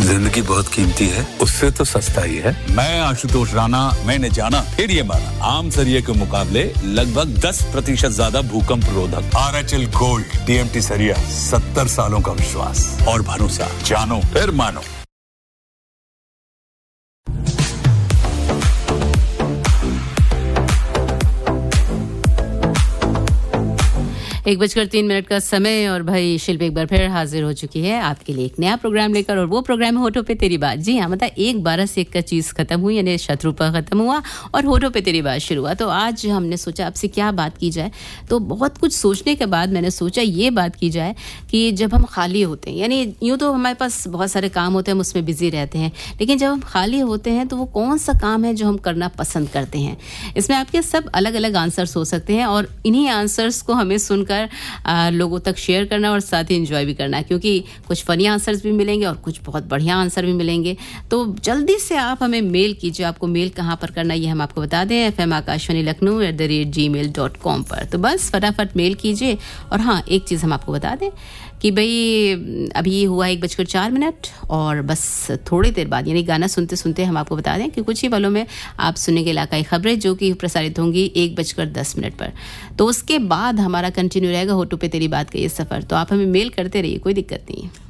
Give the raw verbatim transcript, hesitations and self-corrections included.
जिंदगी बहुत कीमती है, उससे तो सस्ता ही है। मैं आशुतोष राणा, मैंने जाना फिर ये माना, आम सरिये के मुकाबले लगभग दस प्रतिशत ज्यादा भूकंप रोधक। R H L gold TMT सरिया, सत्तर सालों का विश्वास और भरोसा। जानो फिर मानो। एक बजकर तीन मिनट का समय और भाई शिल्पी एक बार फिर हाजिर हो चुकी है आपके लिए एक नया प्रोग्राम लेकर, और वो प्रोग्राम है होठों पे तेरी बात। जी हाँ, मतलब एक बारह से एक का चीज़ खत्म हुई, यानी शत्रु पर खत्म हुआ और होठों पे तेरी बात शुरू हुआ। तो आज हमने सोचा आपसे क्या बात की जाए, तो बहुत कुछ सोचने के बाद मैंने सोचा ये बात की जाए कि जब हम खाली होते हैं, यानी यूँ तो हमारे पास बहुत सारे काम होते हैं, हम उसमें बिजी रहते हैं, लेकिन जब हम खाली होते हैं तो वो कौन सा काम है जो हम करना पसंद करते हैं। इसमें आपके सब अलग अलग आंसर्स हो सकते हैं और इन्हीं आंसर्स को हमें सुनकर आ, लोगों तक शेयर करना और साथ ही एंजॉय भी करना, क्योंकि कुछ फनी आंसर्स भी मिलेंगे और कुछ बहुत बढ़िया आंसर भी मिलेंगे। तो जल्दी से आप हमें मेल कीजिए। आपको मेल कहाँ पर करना ये हम आपको बता दें, F M Akashvani Lucknow at the rate ji mail dot com पर। तो बस फटाफट मेल कीजिए। और हाँ, एक चीज़ हम आपको बता दें कि भाई अभी हुआ एक बजकर चार मिनट और बस थोड़ी देर बाद, यानी गाना सुनते सुनते हम आपको बता दें कि कुछ ही पलों में आप सुनेंगे इलाकाई खबरें, जो कि प्रसारित होंगी एक बजकर दस मिनट पर। तो उसके बाद हमारा कंटिन्यू रहेगा होठों पे तेरी बात का ये सफ़र। तो आप हमें मेल करते रहिए, कोई दिक्कत नहीं है।